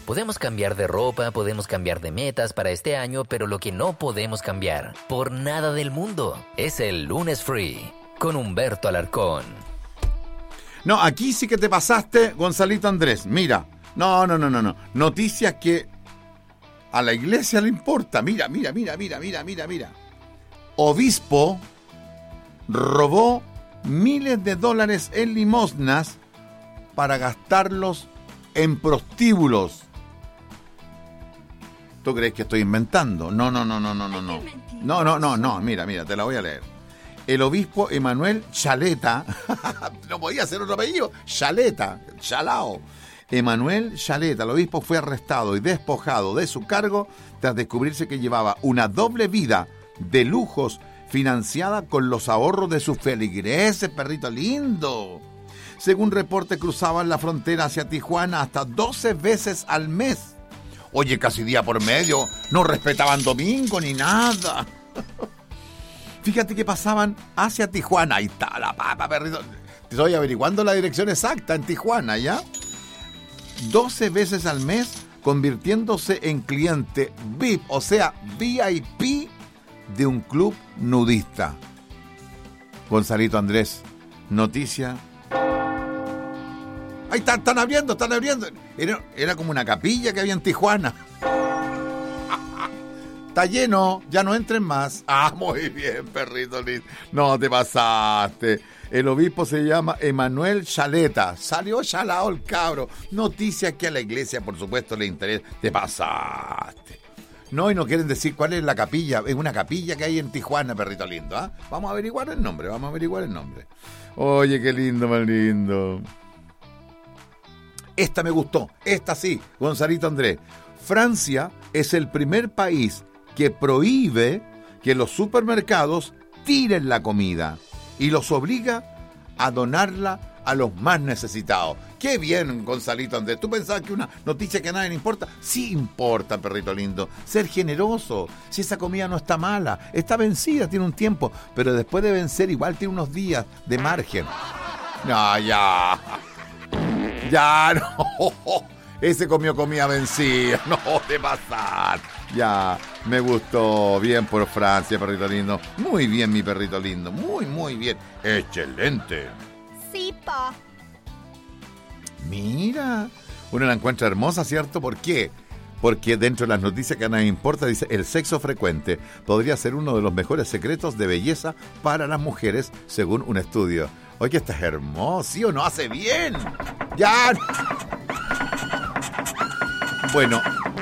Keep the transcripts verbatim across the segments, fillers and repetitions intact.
Podemos cambiar de ropa, podemos cambiar de metas para este año, pero lo que no podemos cambiar, por nada del mundo, es el Lunes Free, con Humberto Alarcón. No, aquí sí que te pasaste, Gonzalito Andrés. Mira, no, no, no, no, no. Noticias que a la iglesia le importa. Mira, mira, mira, mira, mira, mira, mira. Obispo robó miles de dólares en limosnas para gastarlos en prostíbulos. ¿Tú crees que estoy inventando? No, no, no, no, no, no, no. No, no, no, no, mira, mira, te la voy a leer. El obispo Emanuel Chaleta, no podía ser otro apellido, Chaleta, Chalao. Emanuel Chaleta, el obispo, fue arrestado y despojado de su cargo tras descubrirse que llevaba una doble vida de lujos financiada con los ahorros de sus feligreses, perrito lindo. Según reporte, cruzaban la frontera hacia Tijuana hasta doce veces al mes. Oye, casi día por medio, no respetaban domingo ni nada. Fíjate que pasaban hacia Tijuana. Ahí está la papa, perrito. Te estoy averiguando la dirección exacta en Tijuana, ¿ya? doce veces al mes, convirtiéndose en cliente V I P, o sea, V I P de un club nudista. Gonzalito Andrés, noticia. Ahí están, están abriendo, están abriendo. Era, era como una capilla que había en Tijuana. Está lleno, ya no entren más. Ah, muy bien, perrito lindo. No, te pasaste. El obispo se llama Emanuel Chaleta. Salió chalao el cabro. Noticia que a la iglesia, por supuesto, le interesa. Te pasaste. No, y no quieren decir cuál es la capilla. Es una capilla que hay en Tijuana, perrito lindo. ¿Ah? Vamos a averiguar el nombre, vamos a averiguar el nombre. Oye, qué lindo, más lindo. Esta me gustó, esta sí, Gonzalito Andrés. Francia es el primer país que prohíbe que los supermercados tiren la comida y los obliga a donarla a los más necesitados. ¡Qué bien, Gonzalito Andrés! ¿Tú pensabas que una noticia que a nadie le importa? Sí importa, perrito lindo. Ser generoso. Si esa comida no está mala, está vencida, tiene un tiempo, pero después de vencer igual tiene unos días de margen. No, ya... Ya, no, ese comió comida vencida, no te pasar. Ya, me gustó, bien por Francia, perrito lindo. Muy bien, mi perrito lindo, muy, muy bien. Excelente. Sí, pa. Mira, uno la encuentra hermosa, ¿cierto? ¿Por qué? Porque dentro de las noticias que a nadie importa, dice, el sexo frecuente podría ser uno de los mejores secretos de belleza para las mujeres, según un estudio. Oye, estás hermoso, ¿sí o no? ¡Hace bien! ¡Ya! Bueno,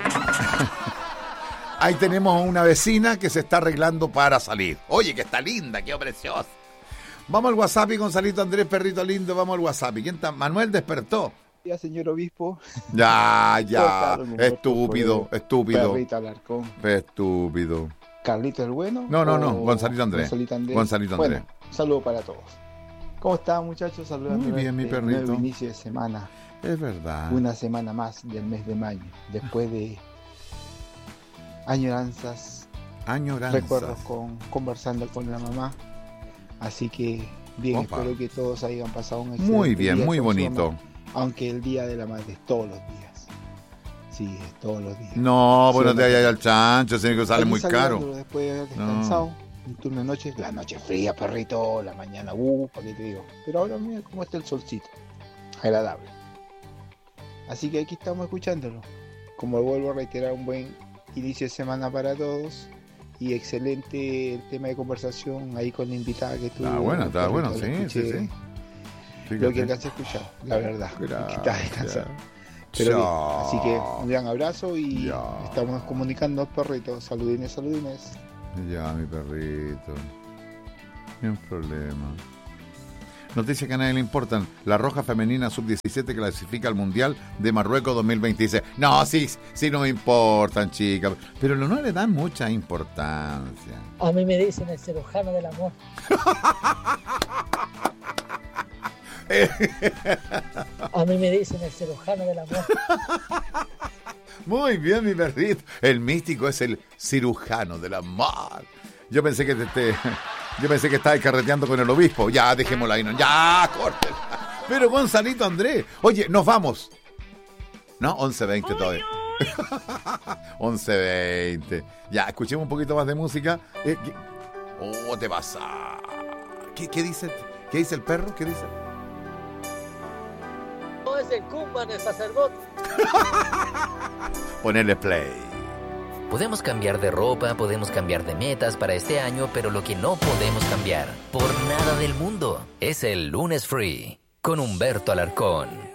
ahí tenemos a una vecina que se está arreglando para salir. Oye, que está linda, qué preciosa. Vamos al WhatsApp, y Gonzalito Andrés, perrito lindo, vamos al WhatsApp. ¿Quién está? Manuel despertó. Ya, señor obispo. Ya, ya. Estúpido, estúpido. Perrito Alarcón. Estúpido. ¿Carlito el bueno? No, no, no. Gonzalito Andrés. Gonzalito Andrés. Gonzalito Andrés. Bueno, saludo para todos. ¿Cómo están, muchachos? Saludos. Muy bien, mi perrito. Nuevo inicio de semana. Es verdad. Una semana más del mes de mayo. Después de añoranzas. Añoranzas. Recuerdos con, conversando con la mamá. Así que, bien, Opa. Espero que todos hayan pasado un excelente Muy bien, día muy con su bonito. mamá, aunque el Día de la Madre es todos los días. Sí, es todos los días. No, pues no Sí, te vayas al chancho, sino que sale Aquí muy caro. saludándolo después de haber descansado. No. Un turno de noche, la noche fría, perrito, la mañana, uh, ¿para qué te digo? Pero ahora mira cómo está el solcito. Agradable. Así que aquí estamos escuchándolo. Como vuelvo a reiterar, un buen inicio de semana para todos. Y excelente el tema de conversación ahí con la invitada que tuvo. Está bueno, está perrito, bueno, la sí, escuché. sí, sí. Lo Fíjate. que alcancé a escuchar, la verdad. Gracias. Que está descansado. Pero bien, así que un gran abrazo y Ya. estamos comunicando, perritos. Saludines, saludines. Ya, mi perrito. Ni un problema. Noticias que a nadie le importan. La Roja Femenina sub diecisiete clasifica al Mundial de Marruecos dos mil veintiséis. No, sí, sí no me importan, chicas. Pero no le dan mucha importancia. A mí me dicen el cirujano del amor. A mí me dicen el cirujano del amor. Muy bien, mi perrito. El místico es el cirujano del amor. Yo pensé que te, te, yo pensé que estabas carreteando con el obispo. Ya, dejémosla ahí. No. Ya, córtela. Pero Gonzalito Andrés. Oye, nos vamos. No, once veinte todavía. once veinte. Ya, escuchemos un poquito más de música. Eh, ¿qué? Oh, te pasa. ¿Qué, qué dice? ¿Qué dice el perro? ¿Qué dice? No es el Kumban, el sacerdote. Ponerle play. Podemos cambiar de ropa, podemos cambiar de metas para este año, pero lo que no podemos cambiar, por nada del mundo, es el Lunes Free, con Humberto Alarcón.